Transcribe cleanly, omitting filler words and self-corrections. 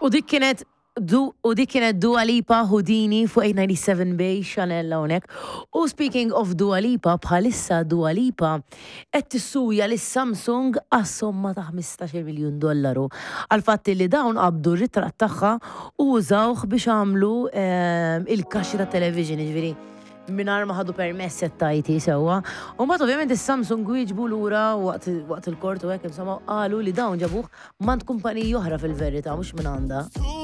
dik kienet Dua Lipa Houdini fuq 897 Bay Chanel hawnhekk. U speaking of Dua Lipa, bħalissa Dua Lipa qed tissuja lis Samsung għas-somma ta' $15 miljun għal fatti li dawn qabdu r-ritratt tagħha u użawh biex għamlu il-kaxxi ta' television, ġifieri minar ma ħadu permess settajti sewa. U mbagħad ovvjament is-Samsung wieġbu lura waqt il-kort u hekk insomma qalu li dawn ġabuh mand kumpaniji oħra fil-verità mhux minn għandha.